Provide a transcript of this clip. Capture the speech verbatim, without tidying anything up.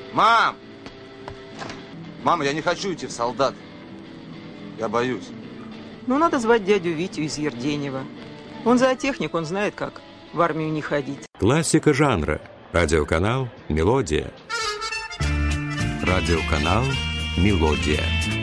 Мам! Мама, я не хочу идти в солдат. Я боюсь. Ну, надо звать дядю Витю из Ерденева. Он зоотехник, он знает, как в армию не ходить. Классика жанра. Радиоканал «Мелодия». Радиоканал «Мелодия».